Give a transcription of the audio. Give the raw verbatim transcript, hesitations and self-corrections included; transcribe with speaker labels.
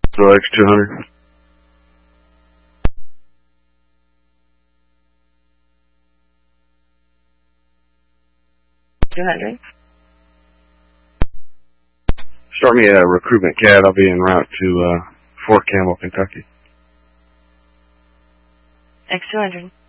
Speaker 1: So X two hundred.
Speaker 2: two hundred.
Speaker 1: Start me a recruitment C A D. I'll be en route to uh, Fort Campbell, Kentucky.
Speaker 2: X two hundred.